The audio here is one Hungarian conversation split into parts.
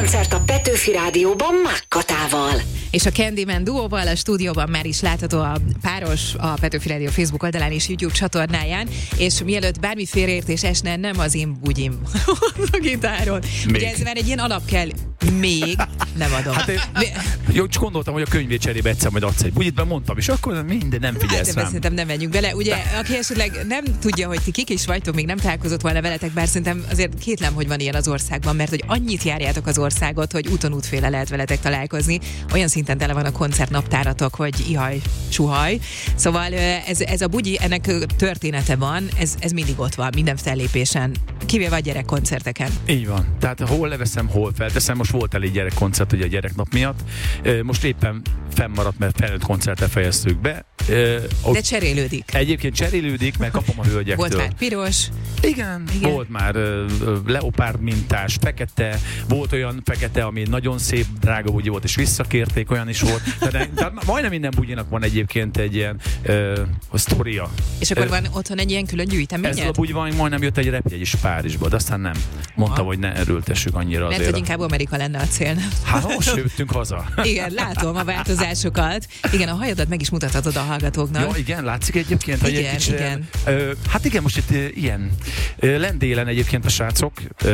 koncert a Petőfi Rádióban Mákkatával. És a Candyman duóval a stúdióban már is látható a páros a Petőfi Rádió Facebook oldalán és YouTube csatornáján, és mielőtt bármi félreértés esne, nem az én bugyim a gitáron. Ugye ez már egy ilyen alap kell. Még nem adom. Hát jó, csak gondoltam, hogy a könyvét cserébe egyszer majd adsz egy bugyit, mondtam, és akkor minden nem figyelsz rám. Szerintem nem menjünk bele. Ugye, aki esetleg nem tudja, hogy ti kik is vagytok, még nem találkozott volna veletek, bár szerintem azért kétlem, hogy van ilyen az országban, mert hogy annyit járjátok az országot, hogy úton útféle lehet veletek találkozni. Olyan szinten tele van a koncertnaptáratok, hogy ihaj, suhaj. Szóval ez a bugyi, ennek története van, ez mindig ott van, minden fellépésen, kivéve a gyerekkoncerteken. Így van. Tehát hol leveszem, hol felteszem. Most volt elég gyerekkoncert ugye a gyereknap miatt. Most éppen fennmaradt, mert felnőtt koncertet fejeztük be. De cserélődik. Egyébként cserélődik, mert kapom a hölgyektől. Volt már piros. Igen. Volt már leopárd mintás, fekete, volt olyan fekete, ami nagyon szép, drága bugyi volt, és visszakérték, olyan is volt. Tehát majdnem minden bugyinak van egyébként egy ilyen sztoria. És akkor van otthon egy ilyen külön gyűjteményed? Ez a bugyiban majdnem jött egy repjegy is Párizsba, de aztán nem. Mondtam, hogy ne erőltessük annyira azért. Mert hogy inkább Amerika lenne a cél. Hát most jöttünk haza. Igen, látom a változásokat. Igen, a hajadat meg is mutathatod a hallgatóknak. Ja, igen, látszik egyébként, hogy igen, egy kicsit, igen. Hát igen, most itt ilyen lendélen egyébként a srácok,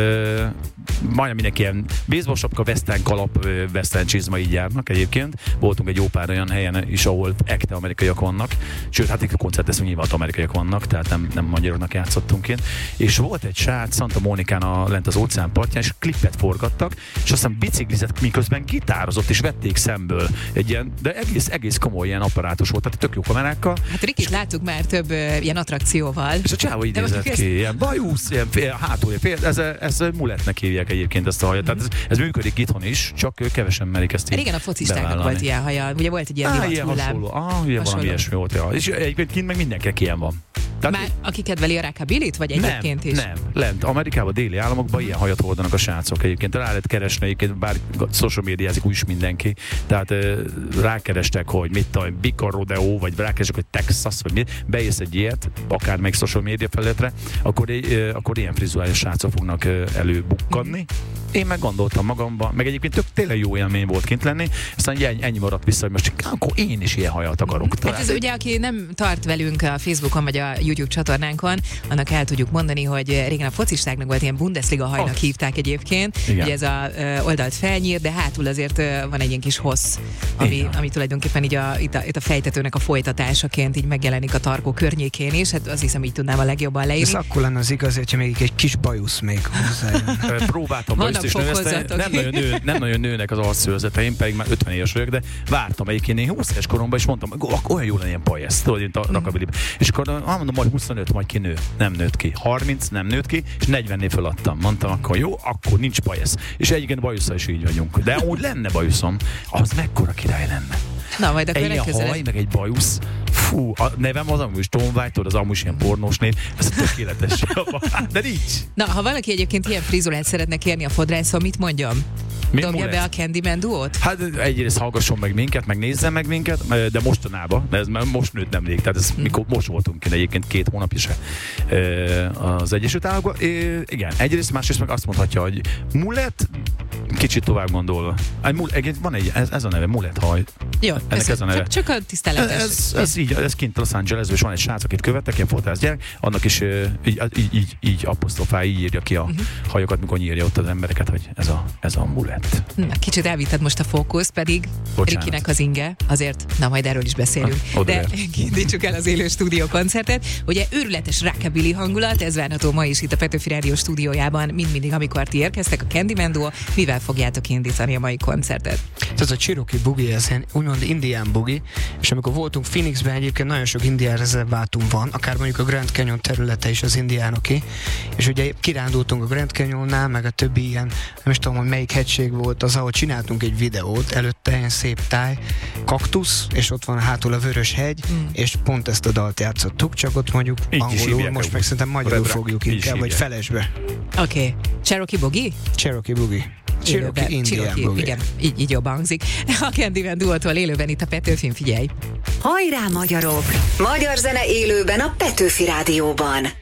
majdnem mindenki ilyen baseball sapka, western kalap, western csizma így járnak egyébként. Voltunk egy jó pár olyan helyen is, ahol ekte amerikaiak vannak. Sőt, hát itt a koncerteszünk nyilván amerikaiak vannak, tehát nem magyaroknak játszottunk én. És volt egy srác Santa Monicán lent az óceán partján, és klippet forgattak, és aztán biciklizett, miközben gitározott, és vették szemből egy ilyen, de egész komoly ilyen apparátus volt, tehát tök jó kamerákkal. Hát Rikit láttuk már több ilyen attrakcióval. És a csávó így nézett ki, ilyen bajusz, ilyen hátulja, ez mulettnek hívják egyébként ezt a hajat, tehát ez működik itthon is, csak kevesen merik ezt így. Régen a focistáknak volt ilyen haja, ugye volt egy ilyen divat hullám. Valami ilyesmi volt, ja. És egyébként kint meg mindenkinek ilyen van. Tehát már aki kedveli a rockabilit, vagy egyébként is? Nem, lent Amerikában, déli államokban ilyen hajat hordanak a srácok egyébként. Rá lehet keresni egyébként, bár social médiázik úgyis mindenki. Tehát rákerestek, hogy mit a Bika Rodeo, vagy rákerestek, hogy Texas, vagy mit, beész egy ilyet, akár meg social média felületre, akkor ilyen frizurális srácok fognak előbukkanni. Én meg gondoltam magamban, meg egyébként tényleg jó élmény volt kint lenni, aztán ennyi maradt vissza, hogy most akkor én is ilyen hajat akarok. Hát ez ugye, aki nem tart velünk a Facebookon vagy a YouTube csatornánkon, annak el tudjuk mondani, hogy régen a focistáknak volt ilyen Bundesliga hajnak hívták egyébként. Igen. Ugye ez a oldalt felnyír, de hátul azért van egy ilyen kis hossz, ami tulajdonképpen így itt a fejtetőnek a folytatásaként így megjelenik a tarkó környékén is. Hát azt hiszem, így tudnám a legjobban leírni. Ez akkor lenne az igazi, hogyha még egy kis bajusz még hozzájön. Próbáltam bajuszt is nem nagyon nőnek az arcszőrzeteim, pedig már 50 éves vagyok, de vártam egyébként én 20 éves koromban, és mondtam, olyan jó lenne ilyen pajesz, tudod, mint a rockabiliben. És akkor mondom, majd 25, majd ki nő. Nem nőtt ki. 30 nem nőtt ki, és 40-nél feladtam. Mondtam, akkor jó, akkor nincs pajesz. És egyébként bajusszal is így vagyunk. De úgy lenne bajuszom, az mekkora király lenne. Na, majd akkor egy haj, meg egy bajusz. Fú, a nevem az amúgy Tom White, az amúgy ilyen pornós név, ez tökéletes. De nincs. Na, ha valaki egyébként ilyen frizurát szeretne kérni a fodrászon, mit mondjam? Dobja be a Candyman duót? Hát egyrészt hallgasson meg minket, meg nézzen meg minket, de mostanában, de ez már most nőtt nemrég, tehát ez mikor most voltunk egyébként 2 hónap is az Egyesült Államokban. Igen, egyrészt, másrészt meg azt mondhatja, hogy mulett, kicsit tovább gondolva. Van ez a neve, mulett haj. Jó, ez a neve. Csak a tiszteletes. Ez kint Los Angelesben, és van egy srác, akit követek, ilyen fotrász gyerek, annak is így apostrofál, így írja ki a hajokat, mikor nyírja ott az embereket, hogy ez a mulett. Na, kicsit elvitted most a fókusz, pedig Rikinek az inge, azért, na majd erről is beszélünk. De indítsuk el az élő stúdió koncertet. Ugye őrületes rockabilly hangulat, ez várható ma is itt a Petőfi Rádió stúdiójában, mindig, amikor ti érkeztek, a Candyman duo, mivel fogjátok indítani a mai koncertet? Ez a Cherokee Boogie, ez úgymond indián boogie, és amikor voltunk Phoenixben, egyébként nagyon sok indián rezervátum van, akár mondjuk a Grand Canyon területe is az indiánoké, és ugye kirándultunk a Grand Canyonnál, meg a többi ilyen, nem is tudom, hogy melyik hegység volt az, ahol csináltunk egy videót, előtte ilyen szép táj, kaktusz, és ott van hátul a Vörös hegy, és pont ezt a dalt játszottuk, csak ott mondjuk angolul, most meg szerintem magyarul fogjuk inkább, vagy felesbe. Oké. Cherokee Boogie? Cherokee Boogie. Cherokee Indian Boogie. Igen, így jobban hangzik. A Candyman duótól élőben itt a Petőfin, figyelj! Hajrá magyarok! Magyar zene élőben a Petőfi Rádióban.